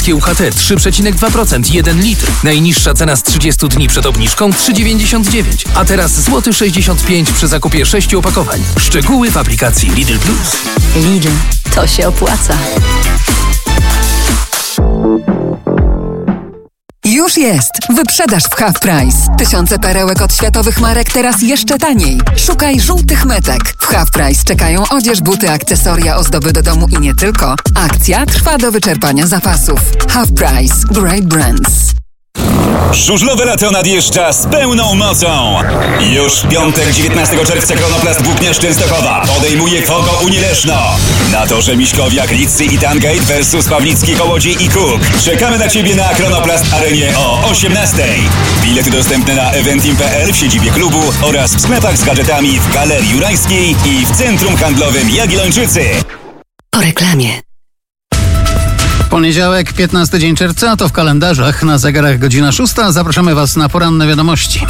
Polskie UHT 3,2%, 1 litr. Najniższa cena z 30 dni przed obniżką 3,99. A teraz złoty 65 przy zakupie 6 opakowań. Szczegóły w aplikacji Lidl Plus. Lidl, to się opłaca. Już jest! Wyprzedaż w Half Price. Tysiące perełek od światowych marek teraz jeszcze taniej. Szukaj żółtych metek. W Half Price czekają odzież, buty, akcesoria, ozdoby do domu i nie tylko. Akcja trwa do wyczerpania zapasów. Half Price. Great Brands. Żużlowe lato nadjeżdża z pełną mocą. Już w piątek 19 czerwca Kronoplast Włókniarz Częstochowa podejmuje Fogo Unię Leszno. Na torze Miśkowiak, Lidzy i Tangate versus Pawlicki, Kołodziej i Kuk. Czekamy na Ciebie na Kronoplast Arenie o 18:00. Bilety dostępne na eventim.pl w siedzibie klubu oraz w sklepach z gadżetami w Galerii Jurajskiej i w Centrum Handlowym Jagiellończycy. Po reklamie. Poniedziałek, 15 dzień czerwca, to w kalendarzach, na zegarach godzina 6. Zapraszamy Was na poranne wiadomości.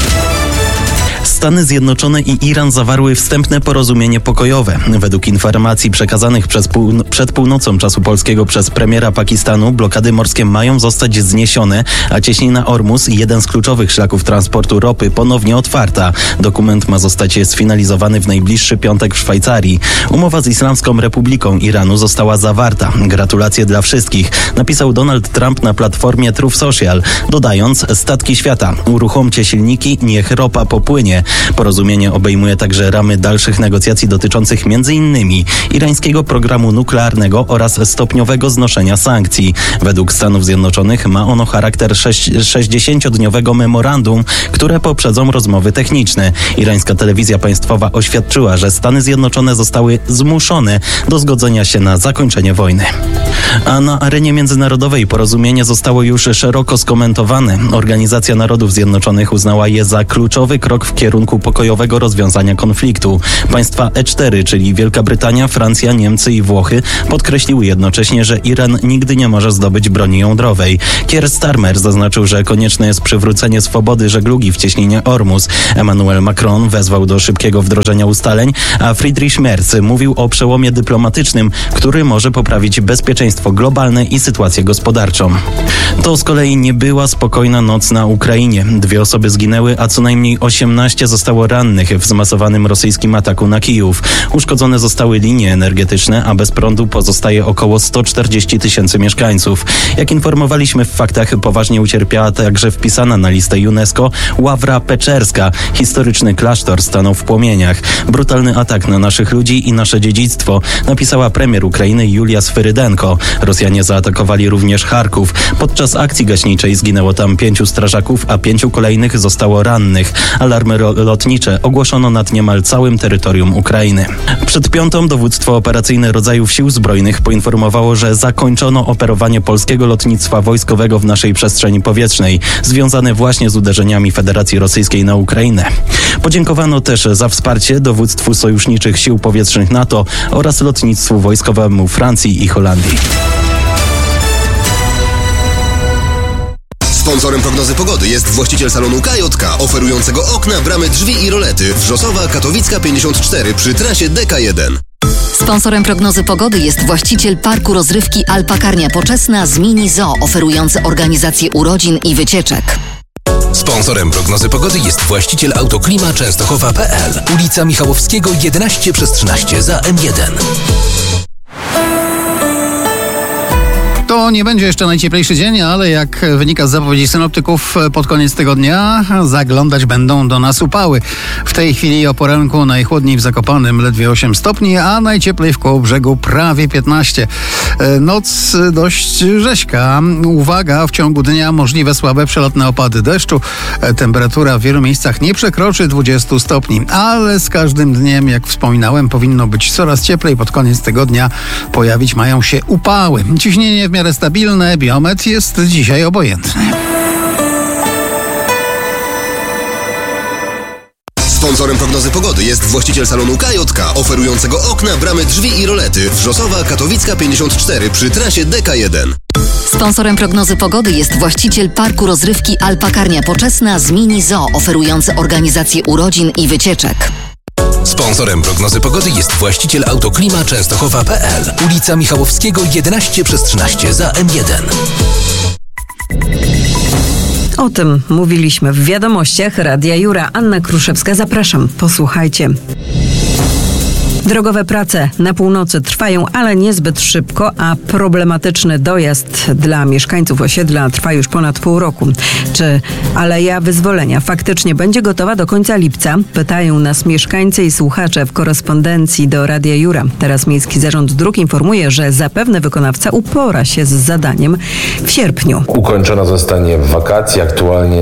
Stany Zjednoczone i Iran zawarły wstępne porozumienie pokojowe. Według informacji przekazanych przed północą czasu polskiego przez premiera Pakistanu, blokady morskie mają zostać zniesione, a cieśnina Ormus, jeden z kluczowych szlaków transportu ropy, ponownie otwarta. Dokument ma zostać sfinalizowany w najbliższy piątek w Szwajcarii. Umowa z Islamską Republiką Iranu została zawarta. Gratulacje dla wszystkich, napisał Donald Trump na platformie Truth Social, dodając: statki świata, uruchomcie silniki, niech ropa popłynie. Porozumienie obejmuje także ramy dalszych negocjacji dotyczących m.in. irańskiego programu nuklearnego oraz stopniowego znoszenia sankcji. Według Stanów Zjednoczonych ma ono charakter 60-dniowego memorandum, które poprzedzą rozmowy techniczne. Irańska telewizja państwowa oświadczyła, że Stany Zjednoczone zostały zmuszone do zgodzenia się na zakończenie wojny. A na arenie międzynarodowej porozumienie zostało już szeroko skomentowane. Organizacja Narodów Zjednoczonych uznała je za kluczowy krok w kierunku pokojowego rozwiązania konfliktu. Państwa E4, czyli Wielka Brytania, Francja, Niemcy i Włochy, podkreśliły jednocześnie, że Iran nigdy nie może zdobyć broni jądrowej. Keir Starmer zaznaczył, że konieczne jest przywrócenie swobody żeglugi w cieśninie Ormus. Emmanuel Macron wezwał do szybkiego wdrożenia ustaleń, a Friedrich Merz mówił o przełomie dyplomatycznym, który może poprawić bezpieczeństwo globalne i sytuację gospodarczą. To z kolei nie była spokojna noc na Ukrainie. 2 osoby zginęły, a co najmniej 18 zostało rannych w zmasowanym rosyjskim ataku na Kijów. Uszkodzone zostały linie energetyczne, a bez prądu pozostaje około 140 000 mieszkańców. Jak informowaliśmy w faktach, poważnie ucierpiała także wpisana na listę UNESCO Ławra Peczerska. Historyczny klasztor stanął w płomieniach. Brutalny atak na naszych ludzi i nasze dziedzictwo, napisała premier Ukrainy Julia Swyrydenko. Rosjanie zaatakowali również Charków. Podczas akcji gaśniczej zginęło tam 5 strażaków, a 5 kolejnych zostało rannych. Alarmy lotnicze ogłoszono nad niemal całym terytorium Ukrainy. Przed piątą dowództwo operacyjne rodzajów sił zbrojnych poinformowało, że zakończono operowanie polskiego lotnictwa wojskowego w naszej przestrzeni powietrznej, związane właśnie z uderzeniami Federacji Rosyjskiej na Ukrainę. Podziękowano też za wsparcie dowództwu sojuszniczych sił powietrznych NATO oraz lotnictwu wojskowemu Francji i Holandii. Sponsorem prognozy pogody jest właściciel salonu KJK, oferującego okna, bramy, drzwi i rolety. Wrzosowa, Katowicka 54 przy trasie DK1. Sponsorem prognozy pogody jest właściciel parku rozrywki Alpakarnia Poczesna z Mini Zoo, oferujący organizację urodzin i wycieczek. Sponsorem prognozy pogody jest właściciel Autoklima Częstochowa.pl. Ulica Michałowskiego 11/13 za M1. To nie będzie jeszcze najcieplejszy dzień, ale jak wynika z zapowiedzi synoptyków, pod koniec tygodnia zaglądać będą do nas upały. W tej chwili o poranku najchłodniej w Zakopanem ledwie 8 stopni, a najcieplej w Kołobrzegu prawie 15. Noc dość rzeźka. Uwaga, w ciągu dnia możliwe słabe przelotne opady deszczu. Temperatura w wielu miejscach nie przekroczy 20 stopni, ale z każdym dniem, jak wspominałem, powinno być coraz cieplej. Pod koniec tygodnia pojawić mają się upały. Ciśnienie w miarę stabilne, biometr jest dzisiaj obojętny. Sponsorem prognozy pogody jest właściciel salonu KJK, oferującego okna, bramy, drzwi i rolety. Wrzosowa, Katowicka 54 przy trasie DK1. Sponsorem prognozy pogody jest właściciel parku rozrywki Alpakarnia Poczesna z Mini Zoo, oferujący organizację urodzin i wycieczek. Sponsorem prognozy pogody jest właściciel Autoklima Częstochowa.pl. Ulica Michałowskiego 11/13 za M1. O tym mówiliśmy w wiadomościach Radia Jura. Anna Kruszewska, zapraszam. Posłuchajcie. Drogowe prace na północy trwają, ale niezbyt szybko, a problematyczny dojazd dla mieszkańców osiedla trwa już ponad pół roku. Czy Aleja Wyzwolenia faktycznie będzie gotowa do końca lipca? Pytają nas mieszkańcy i słuchacze w korespondencji do Radia Jura. Teraz Miejski Zarząd Dróg informuje, że zapewne wykonawca upora się z zadaniem w sierpniu. Ukończona zostanie w wakacje. Aktualnie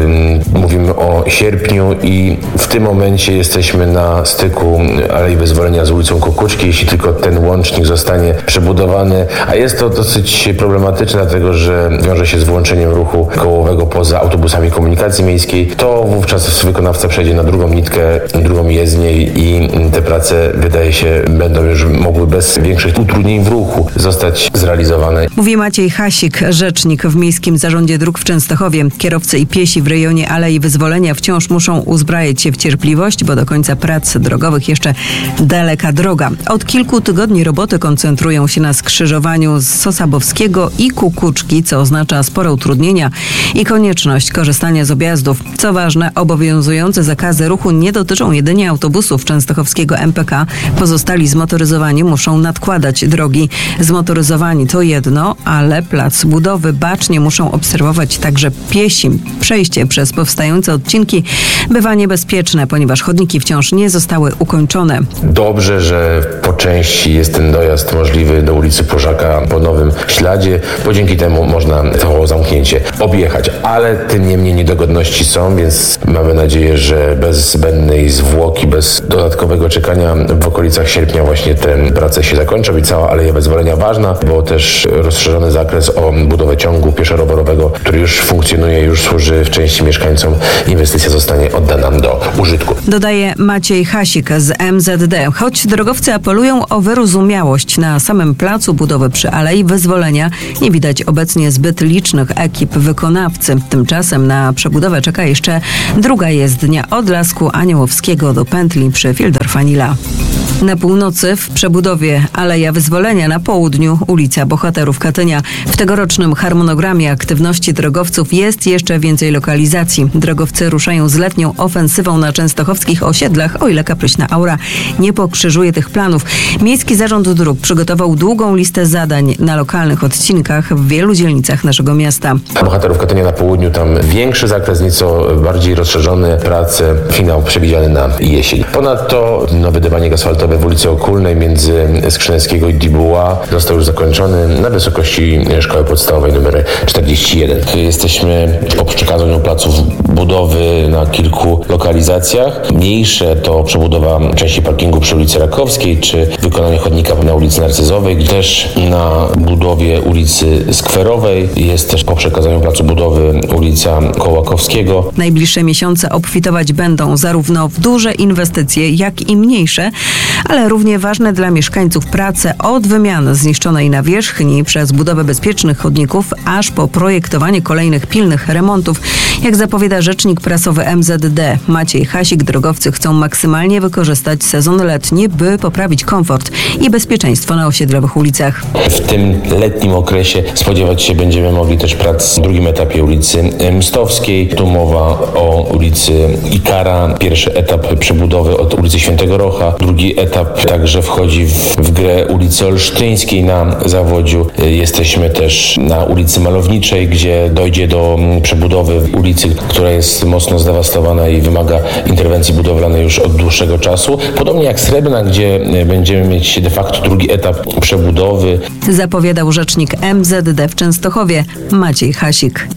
mówimy o sierpniu i w tym momencie jesteśmy na styku Alei Wyzwolenia z ulicą Kukuczki, jeśli tylko ten łącznik zostanie przebudowany, a jest to dosyć problematyczne, dlatego że wiąże się z włączeniem ruchu kołowego poza autobusami komunikacji miejskiej, to wówczas wykonawca przejdzie na drugą nitkę, drugą jezdnię i te prace, wydaje się, będą już mogły bez większych utrudnień w ruchu zostać zrealizowane. Mówi Maciej Hasik, rzecznik w Miejskim Zarządzie Dróg w Częstochowie. Kierowcy i piesi w rejonie Alei Wyzwolenia wciąż muszą uzbrajać się w cierpliwość, bo do końca prac drogowych jeszcze daleka droga. Od kilku tygodni roboty koncentrują się na skrzyżowaniu z Sosabowskiego i Kukuczki, co oznacza spore utrudnienia i konieczność korzystania z objazdów. Co ważne, obowiązujące zakazy ruchu nie dotyczą jedynie autobusów częstochowskiego MPK. Pozostali zmotoryzowani muszą nadkładać drogi. Zmotoryzowani to jedno, ale plac budowy bacznie muszą obserwować także piesi. Przejście przez powstające odcinki bywa niebezpieczne, ponieważ chodniki wciąż nie zostały ukończone. Dobrze, że po części jest ten dojazd możliwy do ulicy Pożaka po nowym śladzie, bo dzięki temu można to zamknięcie objechać. Ale tym niemniej niedogodności są, więc mamy nadzieję, że bez zbędnej zwłoki, bez dodatkowego czekania w okolicach sierpnia właśnie te prace się zakończą i cała Aleja Wyzwolenia ważna, bo też rozszerzony zakres o budowę ciągu pieszo-rowerowego, który już funkcjonuje, już służy w części mieszkańcom. Inwestycja zostanie oddana do użytku. Dodaje Maciej Hasik z MZD. Choć drogowcy apelują o wyrozumiałość, na samym placu budowy przy Alei Wyzwolenia nie widać obecnie zbyt licznych ekip wykonawcy. Tymczasem na przebudowę czeka jeszcze druga jezdnia od Lasku Aniołowskiego do pętli przy Fieldorf-Anila. Na północy w przebudowie Aleja Wyzwolenia, na południu ulica Bohaterów Katynia. W tegorocznym harmonogramie aktywności drogowców jest jeszcze więcej lokalizacji. Drogowcy ruszają z letnią ofensywą na częstochowskich osiedlach, o ile kapryśna aura nie pokrzyżuje tych planów. Miejski Zarząd Dróg przygotował długą listę zadań na lokalnych odcinkach w wielu dzielnicach naszego miasta. Bohaterów Katynia na południu, tam większy zakres, nieco bardziej rozszerzone prace, finał przewidziany na jesień. Ponadto nowy dywanik asfaltowy w ulicy Okulnej między Skrzyneckiego i Dibuła został już zakończony na wysokości szkoły podstawowej numer 41. Jesteśmy po przekazaniu placów budowy na kilku lokalizacjach. Mniejsze to przebudowa części parkingu przy ulicy Rakowskiej, czy wykonanie chodnika na ulicy Narcyzowej, też na budowie ulicy Skwerowej. Jest też po przekazaniu placu budowy ulica Kołakowskiego. Najbliższe miesiące obfitować będą zarówno w duże inwestycje, jak i mniejsze, ale równie ważne dla mieszkańców prace od wymiany zniszczonej nawierzchni przez budowę bezpiecznych chodników, aż po projektowanie kolejnych pilnych remontów. Jak zapowiada rzecznik prasowy MZD Maciej Hasik, drogowcy chcą maksymalnie wykorzystać sezon letni, by poprawić komfort i bezpieczeństwo na osiedlowych ulicach. W tym letnim okresie spodziewać się będziemy mogli też prac w drugim etapie ulicy Mstowskiej. Tu mowa o ulicy Ikara. Pierwszy etap przebudowy od ulicy Świętego Rocha. Drugi etap także wchodzi w grę ulicy Olsztyńskiej na Zawodziu. Jesteśmy też na ulicy Malowniczej, gdzie dojdzie do przebudowy ulicy, która jest mocno zdewastowana i wymaga interwencji budowlanej już od dłuższego czasu. Podobnie jak Srebrna, gdzie będziemy mieć de facto drugi etap przebudowy. Zapowiadał rzecznik MZD w Częstochowie Maciej Hasik.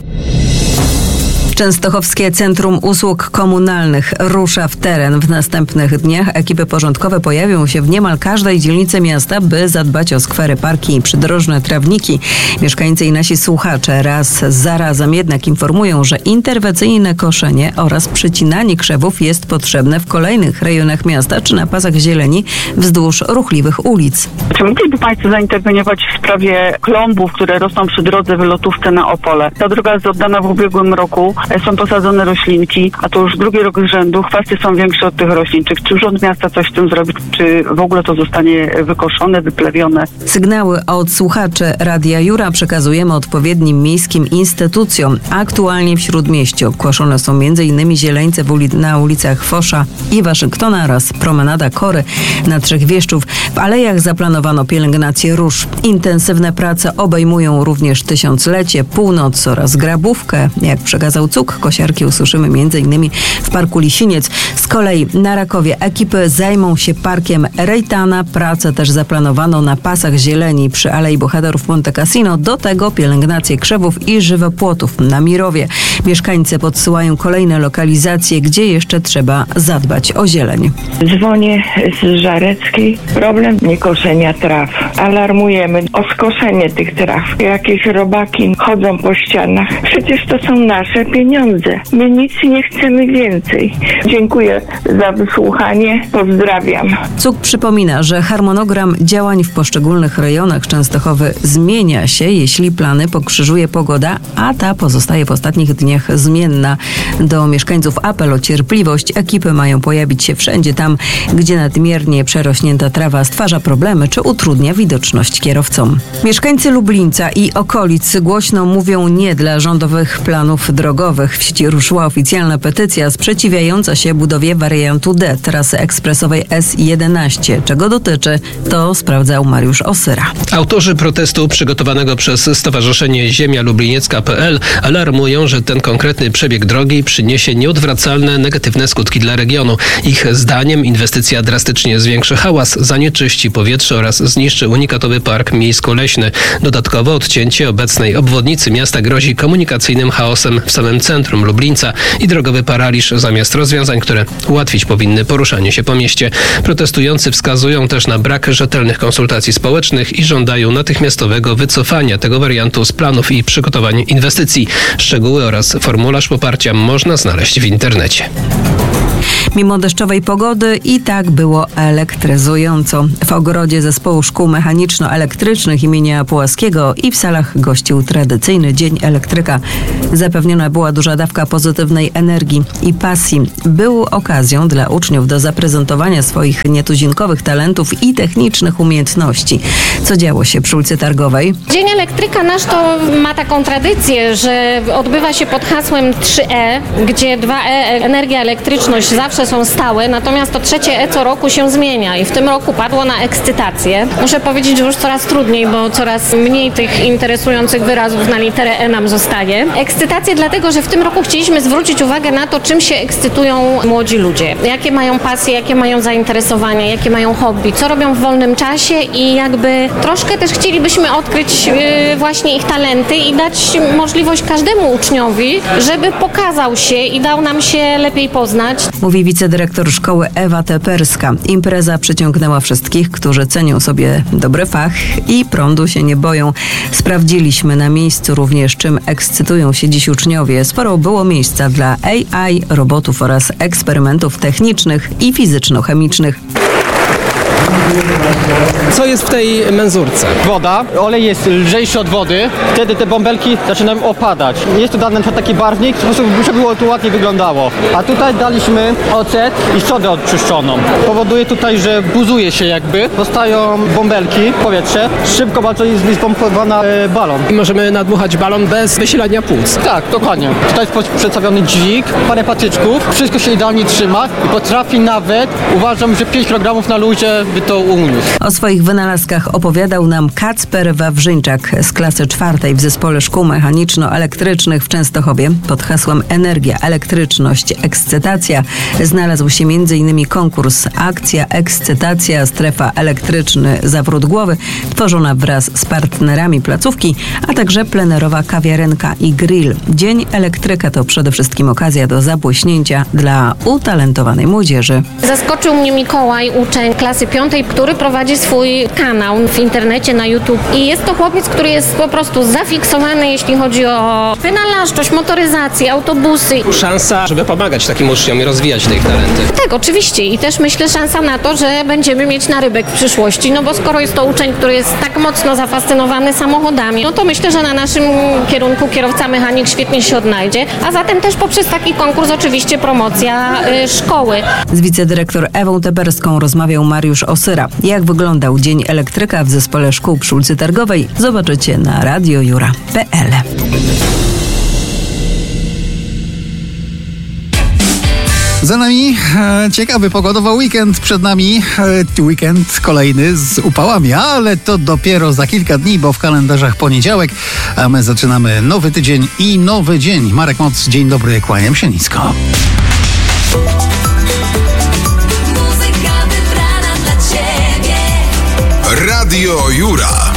Częstochowskie Centrum Usług Komunalnych rusza w teren. W następnych dniach ekipy porządkowe pojawią się w niemal każdej dzielnicy miasta, by zadbać o skwery, parki i przydrożne trawniki. Mieszkańcy i nasi słuchacze raz za razem jednak informują, że interwencyjne koszenie oraz przycinanie krzewów jest potrzebne w kolejnych rejonach miasta czy na pasach zieleni wzdłuż ruchliwych ulic. Czy mogliby Państwo zainterweniować w sprawie klombów, które rosną przy drodze wylotówce na Opole? Ta droga jest oddana w ubiegłym roku. są posadzone roślinki, a to już drugi rok z rzędu, chwasty są większe od tych roślin. Czy urząd miasta coś z tym zrobi, czy w ogóle to zostanie wykoszone, wyplewione? Sygnały od słuchaczy Radia Jura przekazujemy odpowiednim miejskim instytucjom. Aktualnie w Śródmieściu koszone są m.in. zieleńce na ulicach Fosza i Waszyngtona oraz promenada Kory na Trzech Wieszczów. W alejach zaplanowano pielęgnację róż. Intensywne prace obejmują również Tysiąclecie, Północ oraz Grabówkę. Jak przekazał CUK, kosiarki usłyszymy m.in. w Parku Lisiniec. Z kolei na Rakowie ekipy zajmą się Parkiem Rejtana. Pracę też zaplanowano na pasach zieleni przy Alei Bohaterów Monte Cassino. Do tego pielęgnację krzewów i żywopłotów na Mirowie. Mieszkańcy podsyłają kolejne lokalizacje, gdzie jeszcze trzeba zadbać o zieleń. Dzwonię z Żareckiej. Problem niekoszenia traw. Alarmujemy o skoszenie tych traw. Jakieś robaki chodzą po ścianach. Przecież to są nasze pieniądze. My nic nie chcemy więcej. Dziękuję za wysłuchanie. Pozdrawiam. CUK przypomina, że harmonogram działań w poszczególnych rejonach Częstochowy zmienia się, jeśli plany pokrzyżuje pogoda, a ta pozostaje w ostatnich dniach zmienna. Do mieszkańców apel o cierpliwość. Ekipy mają pojawić się wszędzie tam, gdzie nadmiernie przerośnięta trawa stwarza problemy czy utrudnia widoczność kierowcom. Mieszkańcy Lublińca i okolic głośno mówią nie dla rządowych planów drogowych. W sieci ruszyła oficjalna petycja sprzeciwiająca się budowie wariantu D trasy ekspresowej S11. Czego dotyczy, to sprawdzał Mariusz Osyra. Autorzy protestu przygotowanego przez Stowarzyszenie Ziemia Lubliniecka.pl alarmują, że ten konkretny przebieg drogi przyniesie nieodwracalne negatywne skutki dla regionu. Ich zdaniem inwestycja drastycznie zwiększy hałas, zanieczyści powietrze oraz zniszczy unikatowy park miejsko-leśny. Dodatkowo odcięcie obecnej obwodnicy miasta grozi komunikacyjnym chaosem w samym centrum Lublińca i drogowy paraliż zamiast rozwiązań, które ułatwić powinny poruszanie się po mieście. Protestujący wskazują też na brak rzetelnych konsultacji społecznych i żądają natychmiastowego wycofania tego wariantu z planów i przygotowań inwestycji. Szczegóły oraz formularz poparcia można znaleźć w internecie. Mimo deszczowej pogody i tak było elektryzująco. W ogrodzie zespołu szkół mechaniczno-elektrycznych imienia Pułaskiego i w salach gościł tradycyjny Dzień Elektryka. Zapewniona była duża dawka pozytywnej energii i pasji. Był okazją dla uczniów do zaprezentowania swoich nietuzinkowych talentów i technicznych umiejętności. Co działo się przy ulicy Targowej? Dzień Elektryka nasz to ma taką tradycję, że odbywa się pod hasłem 3E, gdzie 2E, energia, elektryczność zawsze są stałe, natomiast to trzecie E co roku się zmienia i w tym roku padło na ekscytację. Muszę powiedzieć, że już coraz trudniej, bo coraz mniej tych interesujących wyrazów na literę E nam zostaje. Ekscytację dlatego, że w tym roku chcieliśmy zwrócić uwagę na to, czym się ekscytują młodzi ludzie. Jakie mają pasje, jakie mają zainteresowania, jakie mają hobby, co robią w wolnym czasie i jakby troszkę też chcielibyśmy odkryć właśnie ich talenty i dać możliwość każdemu uczniowi, żeby pokazał się i dał nam się lepiej poznać. Mówi wicedyrektor szkoły Ewa Teperska. Impreza przyciągnęła wszystkich, którzy cenią sobie dobry fach i prądu się nie boją. Sprawdziliśmy na miejscu również, czym ekscytują się dziś uczniowie. Sporo było miejsca dla AI, robotów oraz eksperymentów technicznych i fizyczno-chemicznych. Co jest w tej menzurce? Woda. Olej jest lżejszy od wody. Wtedy te bąbelki zaczynają opadać. Jest tu dany taki barwnik, po prostu żeby to ładnie wyglądało. A tutaj daliśmy ocet i sodę odczyszczoną. Powoduje tutaj, że buzuje się jakby. Powstają bąbelki, powietrze. Szybko bardzo jest wypompowany balon. I możemy nadmuchać balon bez wysilania płuc. Tak, dokładnie. Tutaj jest przedstawiony dźwig, parę patyczków. Wszystko się idealnie trzyma i potrafi nawet, uważam, że 5 kg na luzie by to uniósł. O swoich wynalazkach opowiadał nam Kacper Wawrzyńczak z klasy 4 w Zespole Szkół Mechaniczno-Elektrycznych w Częstochowie. Pod hasłem Energia, Elektryczność, Ekscytacja znalazł się m.in. konkurs Akcja, Ekscytacja, Strefa Elektryczny, Zawrót Głowy, tworzona wraz z partnerami placówki, a także plenerowa kawiarenka i grill. Dzień Elektryka to przede wszystkim okazja do zabłyśnięcia dla utalentowanej młodzieży. Zaskoczył mnie Mikołaj, uczeń klasy 5 który prowadzi swój kanał w internecie, na YouTube. I jest to chłopiec, który jest po prostu zafiksowany, jeśli chodzi o wynalazczość, motoryzację, autobusy. Szansa, żeby pomagać takim uczniom i rozwijać te ich talenty. Tak, oczywiście. I też myślę, szansa na to, że będziemy mieć narybek w przyszłości. No bo skoro jest to uczeń, który jest tak mocno zafascynowany samochodami, no to myślę, że na naszym kierunku kierowca mechanik świetnie się odnajdzie. A zatem też poprzez taki konkurs oczywiście promocja szkoły. Z wicedyrektor Ewą Teberską rozmawiał Mariusz Osyra. Jak wyglądał Dzień Elektryka w Zespole Szkół przy ulicy Targowej, zobaczycie na radiojura.pl. Za nami ciekawy pogodowo weekend, przed nami weekend kolejny z upałami, ale to dopiero za kilka dni, bo w kalendarzach poniedziałek, a my zaczynamy nowy tydzień i nowy dzień. Marek Moc, dzień dobry, kłaniam się nisko. Radio Jura.